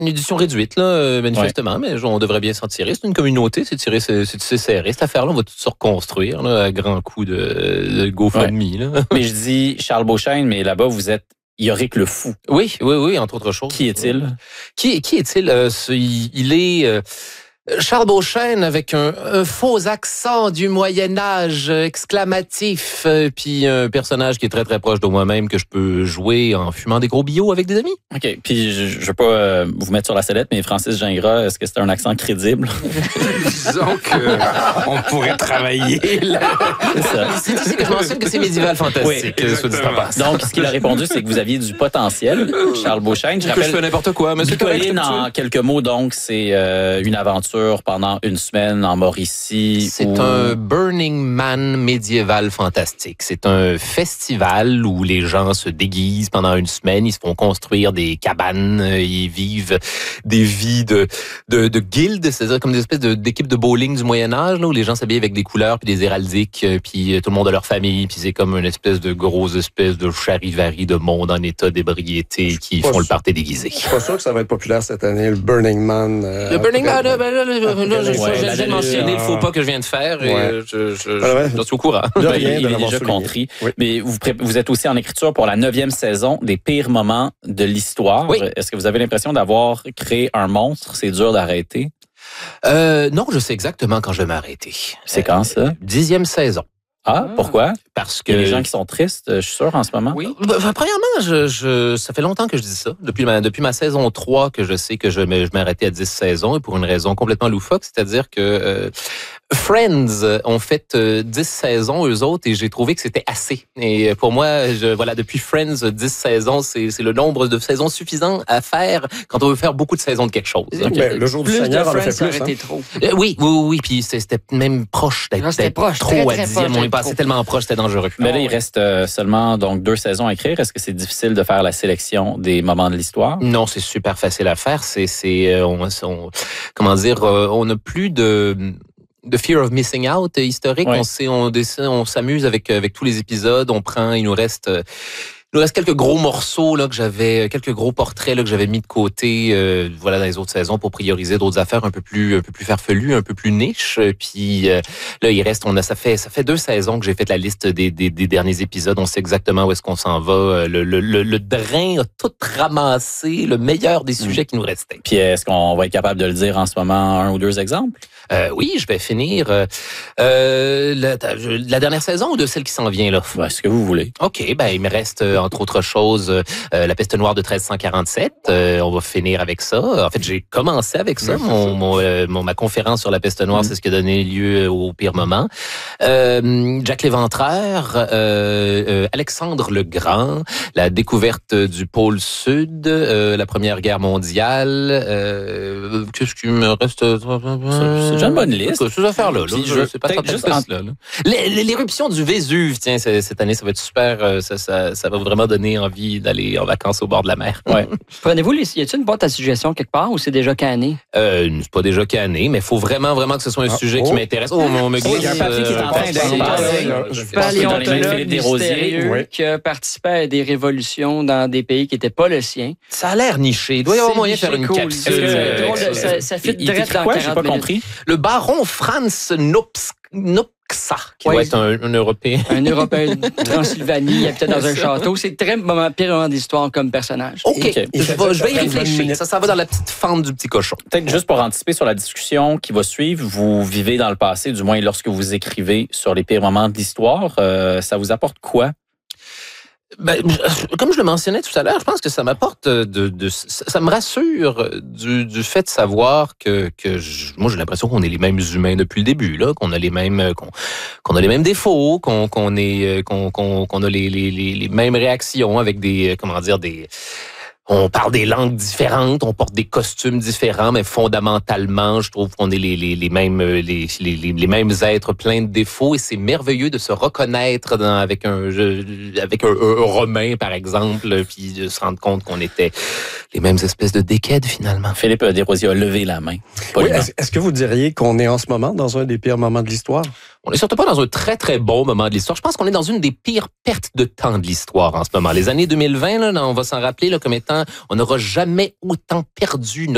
une édition réduite, là, manifestement, mais on devrait bien s'en tirer. C'est une communauté, c'est serré. Cette affaire-là, on va tout se reconstruire là, à grands coups de GoFundMe. Là. Mais je dis Charles Beauchesne, mais là-bas, vous êtes Yorick le Fou. Oui, entre autres choses. Qui est-il? Qui est-il? Il est... Charles Beauchesne avec un faux accent du Moyen-Âge exclamatif, puis un personnage qui est très très proche de moi-même que je peux jouer en fumant des gros bio avec des amis. OK, puis je veux pas vous mettre sur la sellette, mais Francis Gingras, est-ce que c'est un accent crédible? Disons qu'on pourrait travailler là. C'est ça. C'est ici que je mentionne que c'est médiéval fantastique. Oui, soit dit en passant. Donc, ce qu'il a répondu, c'est que vous aviez du potentiel, Charles Beauchesne. Je que je fais n'importe quoi, mais c'est correct. Bicoline, en quelques mots, donc, c'est une aventure pendant une semaine en Mauricie. C'est un Burning Man médiéval fantastique. C'est un festival où les gens se déguisent pendant une semaine, ils se font construire des cabanes, ils vivent des vies de guildes, c'est-à-dire comme des espèces d'équipes de bowling du Moyen-Âge, là, où les gens s'habillent avec des couleurs puis des héraldiques, puis tout le monde a leur famille, puis c'est comme une espèce de charivari de monde en état d'ébriété qui font le party déguisé. Je suis pas sûr que ça va être populaire cette année, le Burning Man. Le Burning Man, j'ai mentionné le faux pas que je viens de faire et je suis au courant. Il est déjà contrit. Oui. Mais vous êtes aussi en écriture pour la 9e saison des pires moments de l'histoire. Oui. Est-ce que vous avez l'impression d'avoir créé un monstre? C'est dur d'arrêter? Non, je sais exactement quand je vais m'arrêter. C'est quand ça? 10e saison. Ah, pourquoi? Parce que il y a des gens qui sont tristes, je suis sûr, en ce moment. Oui. Premièrement, ça fait longtemps que je dis ça. Depuis ma saison 3 que je sais que je m'arrêtais à 10 saisons et pour une raison complètement loufoque, c'est-à-dire que Friends ont fait 10 saisons, eux autres, et j'ai trouvé que c'était assez. Et pour moi, depuis Friends, 10 saisons, c'est le nombre de saisons suffisant à faire quand on veut faire beaucoup de saisons de quelque chose. Ben, le jour du Seigneur en a fait plus. Hein? Trop. Oui, puis c'était même proche d'être trop à 10e. On est passé tellement proche, c'était dangereux. Mais là, il reste seulement donc 2 saisons à écrire. Est-ce que c'est difficile de faire la sélection des moments de l'histoire? Non, c'est super facile à faire. On n'a plus de fear of missing out historique. Oui. On s'amuse avec tous les épisodes. Il nous reste quelques gros morceaux là quelques gros portraits là que j'avais mis de côté dans les autres saisons pour prioriser d'autres affaires un peu plus farfelues, un peu plus niches. Puis là il reste ça fait 2 saisons que j'ai fait la liste des derniers épisodes. On sait exactement où est-ce qu'on s'en va. Le drain a tout ramassé, le meilleur des sujets qui nous restaient. Puis est-ce qu'on va être capable de le dire en ce moment, 1 ou 2 exemples? Oui, je vais finir la dernière saison ou de celle qui s'en vient là. Ouais, ce que vous voulez. OK, il me reste entre autres choses la peste noire de 1347. On va finir avec ça. En fait, j'ai commencé avec ça. Ma conférence sur la peste noire, c'est ce qui a donné lieu au pire moment. Jack l'Éventreur, Alexandre le Grand, la découverte du pôle Sud, la Première Guerre mondiale. Qu'est-ce qui me reste? C'est déjà une bonne liste. Ces affaires-là. C'est pas l'éruption du Vésuve, tiens, cette année, ça va être super. Ça va vraiment donner envie d'aller en vacances au bord de la mer. Ouais. Prenez-vous y a-t-il une boîte à suggestions quelque part ou c'est déjà canné? C'est pas déjà canné, mais il faut vraiment que ce soit un sujet qui m'intéresse. On me glisse. Il y a un papier qui est en train de paléontologue mystérieux qui a participé à des révolutions dans des pays qui n'étaient pas le sien. Ça a l'air niché. Il doit y avoir moyen de faire une capsule. Ça fit direct dans 40 j'ai pas compris. Le baron Franz Nopcsa, qui doit être un Européen. Un Européen de Transylvanie, il habitait dans un château. C'est très pire moment d'histoire comme personnage. OK. Je vais y réfléchir. Ça va dans la petite fente du petit cochon. Peut-être juste pour anticiper sur la discussion qui va suivre, vous vivez dans le passé, du moins lorsque vous écrivez sur les pires moments de l'histoire. Ça vous apporte quoi? Comme je le mentionnais tout à l'heure, je pense que ça m'apporte ça me rassure du fait de savoir que moi j'ai l'impression qu'on est les mêmes humains depuis le début là, qu'on a les mêmes défauts, qu'on a les mêmes réactions avec on parle des langues différentes, on porte des costumes différents, mais fondamentalement, je trouve qu'on est les mêmes êtres pleins de défauts et c'est merveilleux de se reconnaître avec un Romain, par exemple, puis de se rendre compte qu'on était les mêmes espèces de décades, finalement. Philippe Desrosiers a levé la main. Oui, est-ce que vous diriez qu'on est en ce moment dans un des pires moments de l'histoire? On n'est surtout pas dans un très, très bon moment de l'histoire. Je pense qu'on est dans une des pires pertes de temps de l'histoire en ce moment. Les années 2020, là, on va s'en rappeler là, comme étant, on n'aura jamais autant perdu notre